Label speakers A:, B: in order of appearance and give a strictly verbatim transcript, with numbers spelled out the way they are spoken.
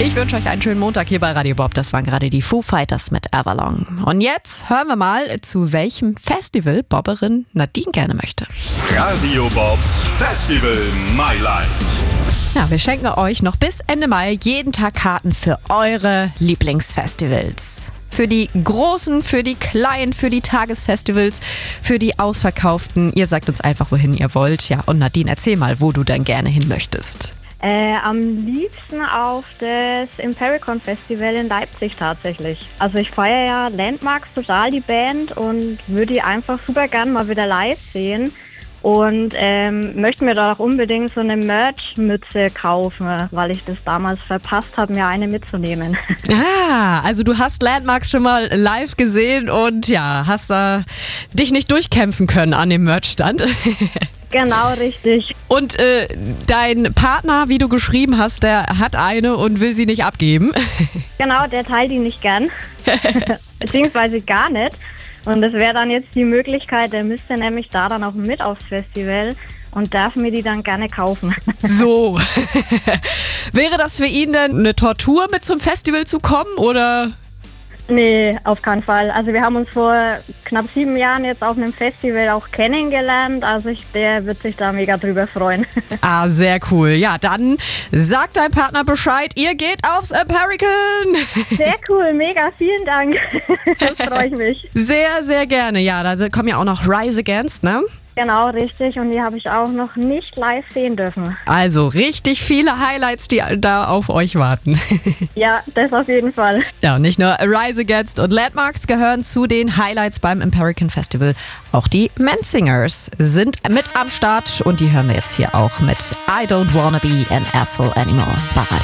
A: Ich wünsche euch einen schönen Montag hier bei Radio Bob. Das waren gerade die Foo Fighters mit Everlong. Und jetzt hören wir mal, zu welchem Festival Bobberin Nadine gerne möchte.
B: Radio Bobs Festival Highlights.
A: Ja, wir schenken euch noch bis Ende Mai jeden Tag Karten für eure Lieblingsfestivals. Für die großen, für die kleinen, für die Tagesfestivals, für die ausverkauften. Ihr sagt uns einfach, wohin ihr wollt. Ja, und Nadine, erzähl mal, wo du dann gerne hin möchtest.
C: Äh, am liebsten auf das Impericon Festival in Leipzig tatsächlich. Also ich feiere ja Landmarks total, die Band, und würde die einfach super gern mal wieder live sehen. Und ähm, möchte mir da auch unbedingt so eine Merch-Mütze kaufen, weil ich das damals verpasst habe, mir eine mitzunehmen.
A: Ah, also du hast Landmarks schon mal live gesehen und ja, hast da dich nicht durchkämpfen können an dem Merch-Stand.
C: Genau, richtig.
A: Und äh, dein Partner, wie du geschrieben hast, der hat eine und will sie nicht abgeben.
C: Genau, der teilt die nicht gern. Beziehungsweise gar nicht. Und das wäre dann jetzt die Möglichkeit, der müsste nämlich da dann auch mit aufs Festival und darf mir die dann gerne kaufen.
A: So. Wäre das für ihn denn eine Tortur, mit zum Festival zu kommen, oder?
C: Nee, auf keinen Fall. Also wir haben uns vor knapp sieben Jahren jetzt auf einem Festival auch kennengelernt. Also ich, der wird sich da mega drüber freuen.
A: Ah, sehr cool. Ja, dann sagt dein Partner Bescheid, ihr geht aufs Impericon.
C: Sehr cool, mega, vielen Dank. Das freue ich mich.
A: Sehr, sehr gerne. Ja, da kommen ja auch noch Rise Against, ne?
C: Genau, richtig. Und die habe ich auch noch nicht live sehen dürfen.
A: Also richtig viele Highlights, die da auf euch warten.
C: Ja, das auf jeden Fall.
A: Ja, und nicht nur Rise Against und Landmarks gehören zu den Highlights beim Impericon Festival. Auch die Menzingers sind mit am Start und die hören wir jetzt hier auch mit I Don't Wanna Be an Asshole Anymore bei Radio